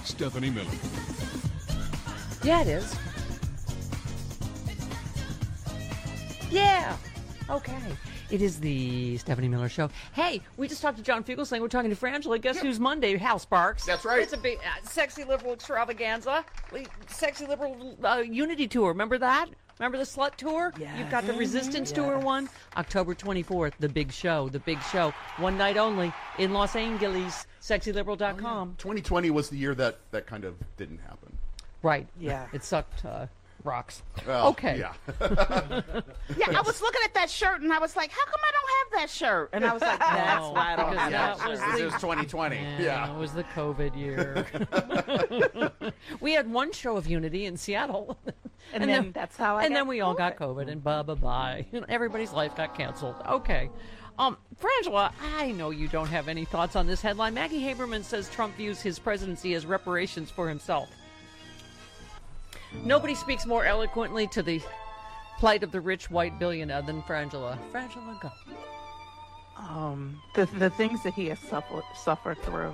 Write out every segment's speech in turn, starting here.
Stephanie Miller. Yeah, it is. Yeah. Okay. It is the Stephanie Miller Show. Hey, we just talked to John Fugelsang. We're talking to Frangela. Guess who's Monday? Hal Sparks. That's right. It's a big sexy liberal extravaganza. Sexy liberal unity tour. Remember that? Remember the slut tour? Yes. You've got the Resistance tour one. October 24th, the big show. The big show. One night only in Los Angeles. SexyLiberal.com. 2020 was the year that kind of didn't happen. Right. Yeah. It sucked rocks. Well, okay. Yeah. Yeah, I was looking at that shirt and I was like, how come I don't have that shirt? And I was like, that's why I don't because have that that was shirt. This is 2020. Yeah. It was the COVID year. We had one show of unity in Seattle. And then that's how I And got then we all got COVID. COVID and bye. Everybody's life got canceled. Okay. Frangela, I know you don't have any thoughts on this headline. Maggie Haberman says Trump views his presidency as reparations for himself. Nobody speaks more eloquently to the plight of the rich white billionaire than Frangela. Frangela, go. The things that he has suffered through,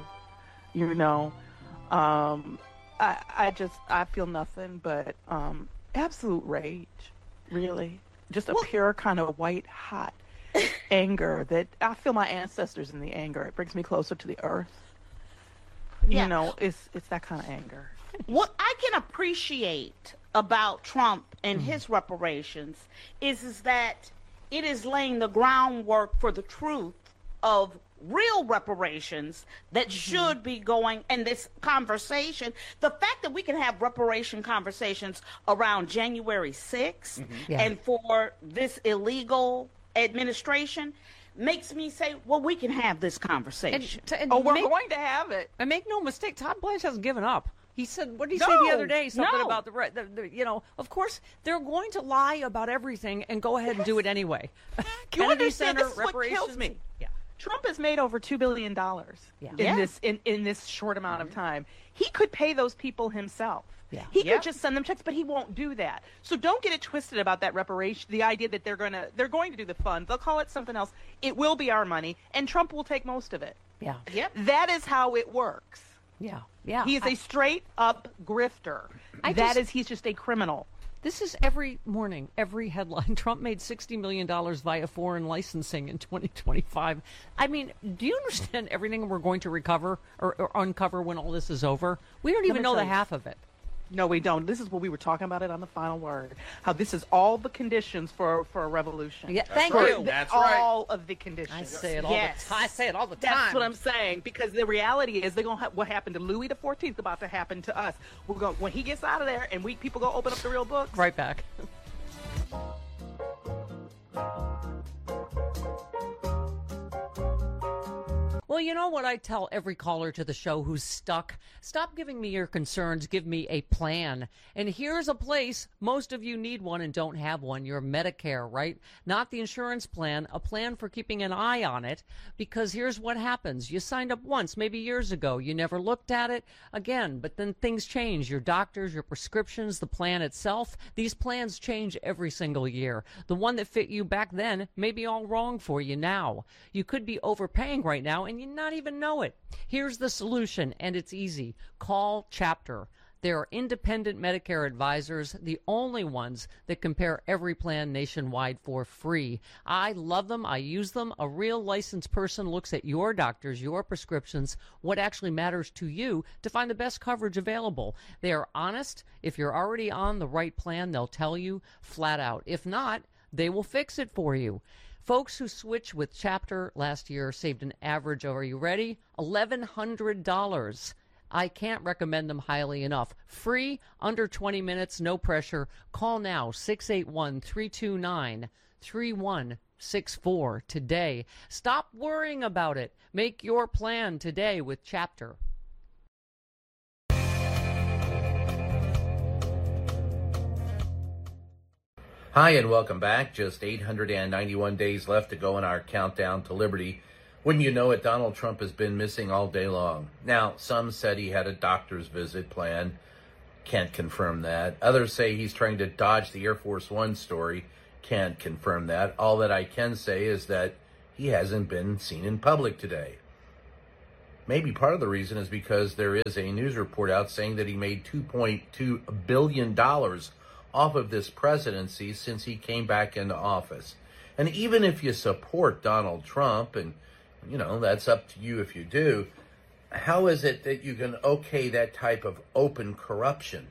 I feel nothing but absolute rage, really. Just a pure kind of white hot anger that I feel my ancestors in the anger. It brings me closer to the earth. Yeah. It's that kind of anger. What I can appreciate about Trump and his reparations is that it is laying the groundwork for the truth of real reparations that should be going. And this conversation, the fact that we can have reparation conversations around January 6th and for this illegal administration makes me say, well, we can have this conversation. We're going to have it. And make no mistake, Todd Blanche hasn't given up. He said, what did he say the other day? Something No. about of course, they're going to lie about everything and go ahead and do it anyway. You Kennedy understand, Center, this is what kills reparations. me. Yeah. Trump has made over $2 billion in this short amount of time. He could pay those people himself. Yeah. He could just send them checks, but he won't do that. So don't get it twisted about that reparation. The idea that they're going to do the fund. They'll call it something else. It will be our money, and Trump will take most of it. Yeah. Yep. That is how it works. Yeah. Yeah. He is a straight up grifter. He's just a criminal. This is every morning, every headline. Trump made $60 million via foreign licensing in 2025. I mean, do you understand everything we're going to recover or uncover when all this is over? We don't even know the half of it. No, we don't. This is what we were talking about it on the final word. How this is all the conditions for a revolution. Yeah, thank right. you. That's right. All of the conditions. I say it all the time. I say it all the time. That's what I'm saying. Because the reality is, they're gonna what happened to Louis XIV is about to happen to us. We're going when he gets out of there, and people go open up the real books. Right back. Well, you know what I tell every caller to the show who's stuck? Stop giving me your concerns. Give me a plan. And here's a place. Most of you need one and don't have one. Your Medicare, right? Not the insurance plan, a plan for keeping an eye on it. Because here's what happens. You signed up once, maybe years ago. You never looked at it again. But then things change. Your doctors, your prescriptions, the plan itself. These plans change every single year. The one that fit you back then may be all wrong for you now. You could be overpaying right now and you not even know it. Here's the solution, and it's easy. Call Chapter. They are independent Medicare advisors, the only ones that compare every plan nationwide for free. I love them. I use them. A real licensed person looks at your doctors, your prescriptions, what actually matters to you to find the best coverage available. They are honest. If you're already on the right plan, they'll tell you flat out. If not, they will fix it for you. Folks who switched with Chapter last year saved an average of, are you ready? $1,100. I can't recommend them highly enough. Free, under 20 minutes, no pressure. Call now, 681-329-3164 today. Stop worrying about it. Make your plan today with Chapter. Hi and welcome back. Just 891 days left to go in our countdown to liberty. Wouldn't you know it, Donald Trump has been missing all day long. Now, some said he had a doctor's visit planned. Can't confirm that. Others say he's trying to dodge the Air Force One story. Can't confirm that. All that I can say is that he hasn't been seen in public today. Maybe part of the reason is because there is a news report out saying that he made $2.2 billion off of this presidency since he came back into office. And even if you support Donald Trump, and, you know, that's up to you if you do, how is it that you can okay that type of open corruption?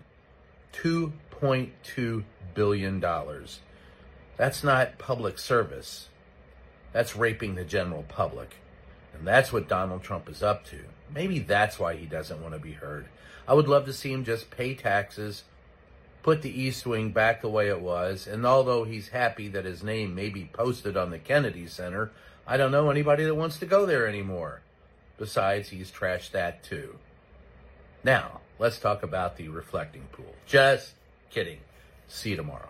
$2.2 billion. That's not public service. That's raping the general public. And that's what Donald Trump is up to. Maybe that's why he doesn't want to be heard. I would love to see him just pay taxes, put the East Wing back the way it was, and although he's happy that his name may be posted on the Kennedy Center, I don't know anybody that wants to go there anymore. Besides, he's trashed that too. Now, let's talk about the reflecting pool. Just kidding. See you tomorrow.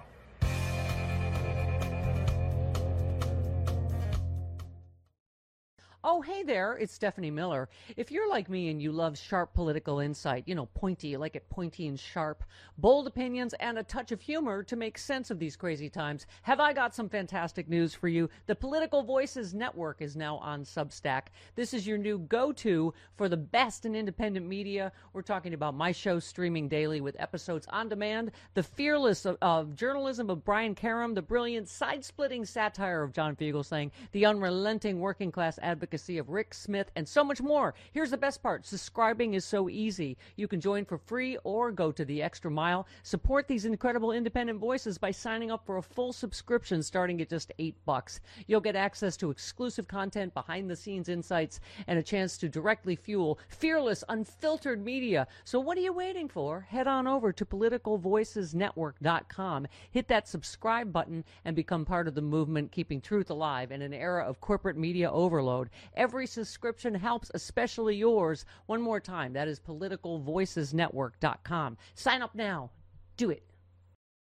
Oh, hey there, it's Stephanie Miller. If you're like me and you love sharp political insight, you know, pointy, you like it pointy and sharp, bold opinions, and a touch of humor to make sense of these crazy times, have I got some fantastic news for you. The Political Voices Network is now on Substack. This is your new go-to for the best in independent media. We're talking about my show streaming daily with episodes on demand, the fearless journalism of Brian Karem, the brilliant side-splitting satire of John Fugelsang, the unrelenting working class advocacy of Rick Smith, and so much more. Here's the best part. Subscribing is so easy. You can join for free or go to the extra mile. Support these incredible independent voices by signing up for a full subscription starting at just $8. You'll get access to exclusive content, behind-the-scenes insights, and a chance to directly fuel fearless, unfiltered media. So what are you waiting for? Head on over to politicalvoicesnetwork.com. Hit that subscribe button and become part of the movement keeping truth alive in an era of corporate media overload. Every subscription helps, especially yours. One more time, that is politicalvoicesnetwork.com. Sign up now. Do it.